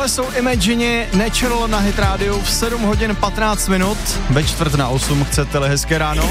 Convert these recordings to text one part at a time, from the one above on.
Tohle jsou Imagine Natural na Hit Radio v 7 hodin 15 minut. Ve 7:45 chcete-li hezké ráno.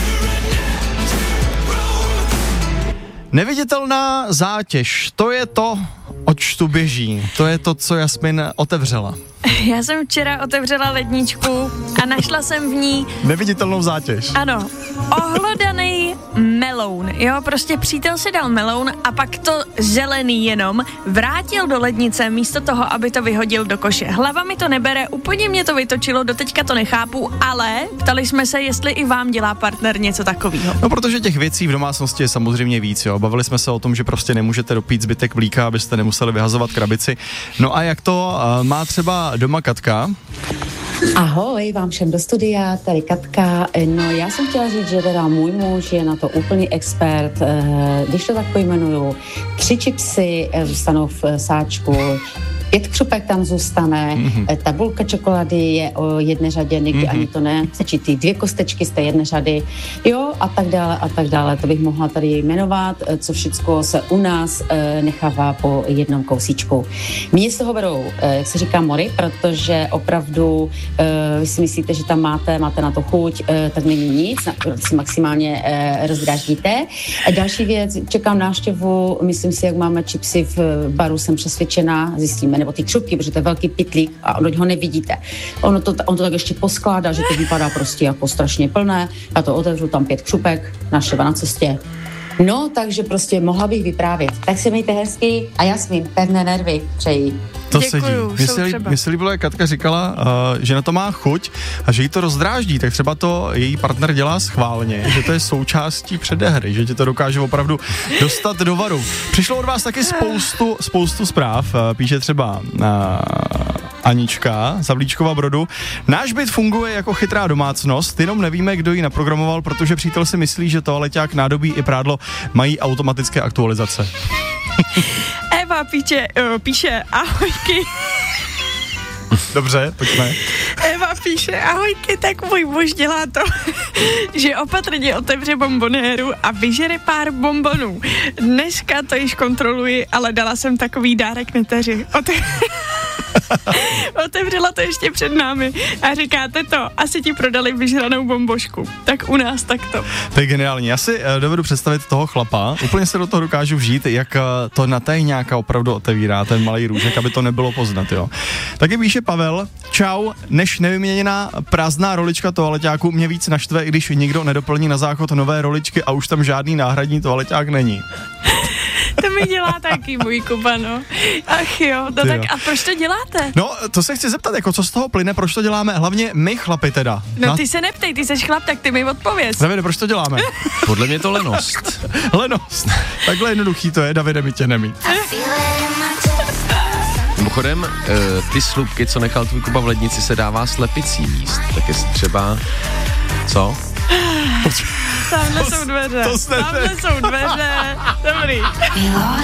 Neviditelná zátěž, to je to, oč tu běží. To je to, co Jasmin otevřela. Já jsem včera otevřela ledničku a našla jsem v ní... Neviditelnou zátěž. Ano, ohlodaný meloun, jo, prostě přítel si dal meloun a pak to zelený jenom vrátil do lednice místo toho, aby to vyhodil do koše. Hlava mi to nebere, úplně mě to vytočilo, doteďka to nechápu, ale ptali jsme se, jestli i vám dělá partner něco takového. No, protože těch věcí v domácnosti je samozřejmě víc, jo. Bavili jsme se o tom, že prostě nemůžete dopít zbytek mlíka, abyste nemuseli vyhazovat krabici. No a jak to má třeba doma Katka? Ahoj, vám všem do studia, tady Katka. No, já jsem chtěla říct, že teda můj muž je na to úplný expert, když to tak pojmenuju. 3 chipsy zůstanou v sáčku, 5 křupek tam zůstane, tabulka čokolády je o jedné řadě, někdy ani to ne, stačí ty 2 kostečky z té jedné řady, jo, a tak dále, to bych mohla tady jmenovat, co všechno se u nás nechává po jednom kousíčku. Mě z toho berou, jak se říká, mory, protože opravdu vy si myslíte, že tam máte na to chuť, tak není nic, si maximálně rozdráždíte. Další věc, čekám návštěvu, myslím si, jak máme chipsy v baru, jsem přesvědčená, zjistíme, nebo ty křupky, protože to je velký pytlík a ho nevidíte. On to tak ještě poskládá, že to vypadá prostě jako strašně plné. Já to otevřu, tam 5 křupek, návštěva na cestě. No, takže prostě mohla bych vyprávět. Tak se mějte hezky a Jasmin, pevné nervy přeji. To Děkuju, sedí. Mně se líbilo, jak Katka říkala, že na to má chuť a že jí to rozdráždí, tak třeba to její partner dělá schválně, že to je součástí předehry, že ti to dokáže opravdu dostat do varu. Přišlo od vás taky spoustu zpráv, píše třeba Anička z Havlíčkova Brodu. Náš byt funguje jako chytrá domácnost, jenom nevíme, kdo ji naprogramoval, protože přítel si myslí, že toaleťák, nádobí i prádlo mají automatické aktualizace. Eva píše ahojky. Dobře, pojďme. Eva píše ahojky, tak můj muž dělá to, že opatrně otevře bombonéru a vyžere pár bombonů. Dneska to již kontroluji, ale dala jsem takový dárek neteři. Otevřela to ještě před námi a říkáte to, asi ti prodali vyžranou bombošku. Tak u nás takto. To je geniální. Já si dovedu představit toho chlapa, úplně se do toho dokážu vžít, jak to na tajňáka opravdu otevírá ten malý růžek, aby to nebylo poznat, jo. Taky píše Pavel, čau, než nevyměněná prázdná rolička toaleťáku mě víc naštve, i když nikdo nedoplní na záchod nové roličky a už tam žádný náhradní toaleťák není. To mi dělá taky můj Kuba, no. Ach jo, no tak a proč to děláte? No, to se chci zeptat, jako co z toho plyne, proč to děláme, hlavně my chlapi teda. No ty se neptej, ty seš chlap, tak ty mi odpověz. Davide, proč to děláme? Podle mě to lenost. Lenost. Takhle jednoduchý to je, Davide, by tě nemít. Mimochodem, ty slupky, co nechal tvůj Kuba v lednici, se dává slepicí jíst. Tak jestli třeba... Co? Tamhle jsou dveře. Dobrý.